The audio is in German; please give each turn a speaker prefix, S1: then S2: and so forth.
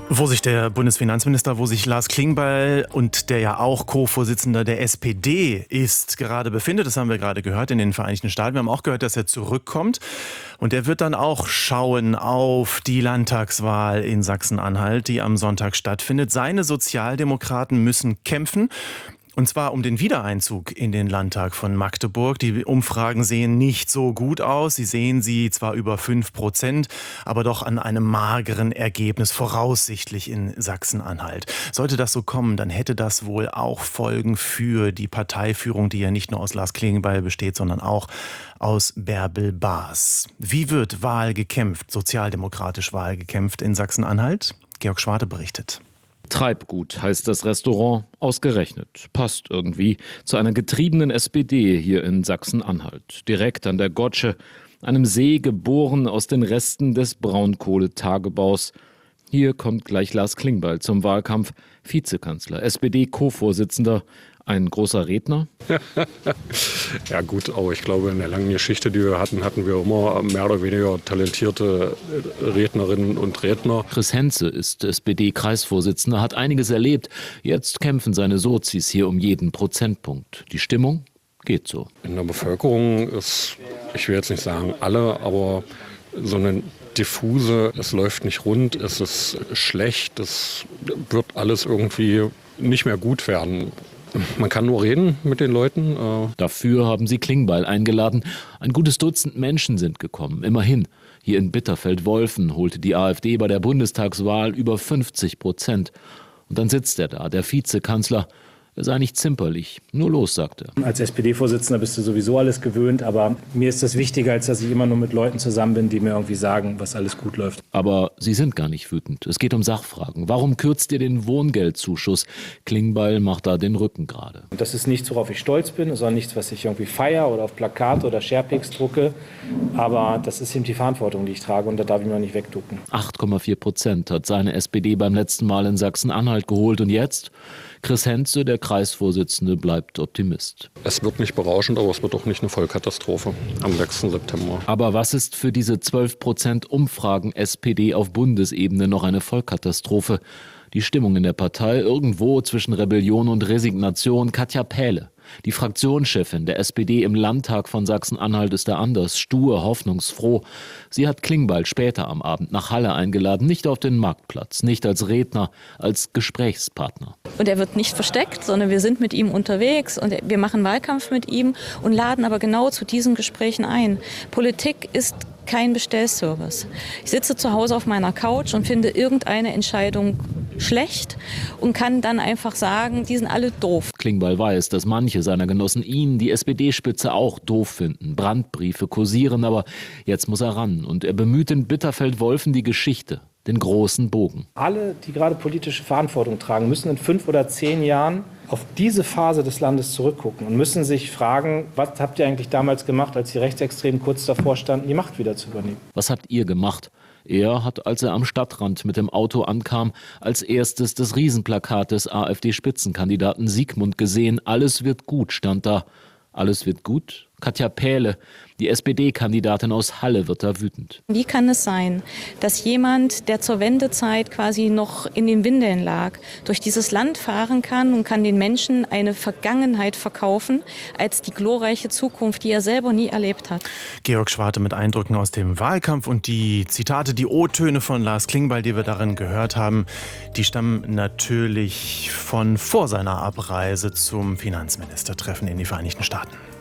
S1: Wo sich der Bundesfinanzminister, wo sich Lars Klingbeil und der ja auch Co-Vorsitzender der SPD ist, gerade befindet, das haben wir gerade gehört in den Vereinigten Staaten. Wir haben auch gehört, dass er zurückkommt und er wird dann auch schauen auf die Landtagswahl in Sachsen-Anhalt, die am Sonntag stattfindet. Seine Sozialdemokraten müssen kämpfen. Und zwar um den Wiedereinzug in den Landtag von Magdeburg. Die Umfragen sehen nicht so gut aus. Sie sehen sie zwar über 5%, aber doch an einem mageren Ergebnis, voraussichtlich in Sachsen-Anhalt. Sollte das so kommen, dann hätte das wohl auch Folgen für die Parteiführung, die ja nicht nur aus Lars Klingbeil besteht, sondern auch aus Bärbel Baas. Wie wird Wahl gekämpft, sozialdemokratisch Wahl gekämpft in Sachsen-Anhalt? Georg Schwarte berichtet.
S2: Treibgut heißt das Restaurant, ausgerechnet. Passt irgendwie zu einer getriebenen SPD hier in Sachsen-Anhalt. Direkt an der Gotsche, einem See geboren aus den Resten des Braunkohletagebaus. Hier kommt gleich Lars Klingbeil zum Wahlkampf. Vizekanzler, SPD-Co-Vorsitzender. Ein großer Redner?
S3: Ja gut, aber ich glaube, in der langen Geschichte, die wir hatten wir immer mehr oder weniger talentierte Rednerinnen und Redner.
S2: Chris Henze ist SPD-Kreisvorsitzender, hat einiges erlebt. Jetzt kämpfen seine Sozis hier um jeden Prozentpunkt. Die Stimmung geht so.
S3: In der Bevölkerung ist, ich will jetzt nicht sagen alle, aber so eine diffuse, es läuft nicht rund, es ist schlecht, es wird alles irgendwie nicht mehr gut werden. Man kann nur reden mit den Leuten.
S2: Dafür haben sie Klingbeil eingeladen. Ein gutes Dutzend Menschen sind gekommen, immerhin. Hier in Bitterfeld-Wolfen holte die AfD bei der Bundestagswahl über 50%. Und dann sitzt er da, der Vizekanzler. Er sei nicht zimperlich, nur los, sagt er.
S4: Als SPD-Vorsitzender bist du sowieso alles gewöhnt, aber mir ist das wichtiger, als dass ich immer nur mit Leuten zusammen bin, die mir irgendwie sagen, was alles gut läuft.
S2: Aber Sie sind gar nicht wütend. Es geht um Sachfragen. Warum kürzt ihr den Wohngeldzuschuss? Klingbeil macht da den Rücken gerade.
S4: Das ist nichts, worauf ich stolz bin, sondern nichts, was ich irgendwie feiere oder auf Plakate oder Sharepics drucke. Aber das ist eben die Verantwortung, die ich trage und da darf ich mir nicht wegducken.
S2: 8,4% hat seine SPD beim letzten Mal in Sachsen-Anhalt geholt. Und jetzt? Chris Henze, der Kreisvorsitzende, bleibt Optimist.
S3: Es wird nicht berauschend, aber es wird auch nicht eine Vollkatastrophe am 6. September.
S2: Aber was ist für diese 12% Umfragen SPD auf Bundesebene noch eine Vollkatastrophe? Die Stimmung in der Partei irgendwo zwischen Rebellion und Resignation. Katja Pähle, die Fraktionschefin der SPD im Landtag von Sachsen-Anhalt, ist da anders, stur, hoffnungsfroh. Sie hat Klingbeil später am Abend nach Halle eingeladen, nicht auf den Marktplatz, nicht als Redner, als Gesprächspartner.
S5: Und er wird nicht versteckt, sondern wir sind mit ihm unterwegs und wir machen Wahlkampf mit ihm und laden aber genau zu diesen Gesprächen ein. Politik ist kein Bestellservice. Ich sitze zu Hause auf meiner Couch und finde irgendeine Entscheidung schlecht und kann dann einfach sagen, die sind alle doof.
S2: Klingbeil weiß, dass manche seiner Genossen ihn, die SPD-Spitze, auch doof finden. Brandbriefe kursieren, aber jetzt muss er ran. Und er bemüht in Bitterfeld-Wolfen die Geschichte, den großen Bogen.
S4: Alle, die gerade politische Verantwortung tragen, müssen in 5 oder 10 Jahren auf diese Phase des Landes zurückgucken und müssen sich fragen, was habt ihr eigentlich damals gemacht, als die Rechtsextremen kurz davor standen, die Macht wieder zu übernehmen?
S2: Was habt ihr gemacht? Er hat, als er am Stadtrand mit dem Auto ankam, als erstes das Riesenplakat des AfD-Spitzenkandidaten Sigmund gesehen. Alles wird gut, stand da. Alles wird gut? Katja Pähle, die SPD-Kandidatin aus Halle, wird da wütend.
S5: Wie kann es sein, dass jemand, der zur Wendezeit quasi noch in den Windeln lag, durch dieses Land fahren kann und kann den Menschen eine Vergangenheit verkaufen als die glorreiche Zukunft, die er selber nie erlebt hat?
S1: Georg Schwarte mit Eindrücken aus dem Wahlkampf und die Zitate, die O-Töne von Lars Klingbeil, die wir darin gehört haben, die stammen natürlich von vor seiner Abreise zum Finanzministertreffen in die Vereinigten Staaten.